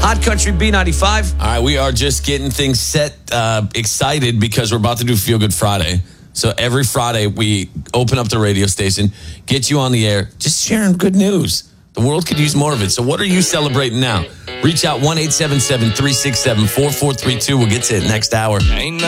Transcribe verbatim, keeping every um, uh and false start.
Hot Country B ninety-five. All right, we are just getting things set, uh, excited because we're about to do Feel Good Friday. So every Friday we open up the radio station, get you on the air, just sharing good news. The world could use more of it. So what are you celebrating now? Reach out one eight seven seven, three six seven, four four three two. We'll get to it next hour.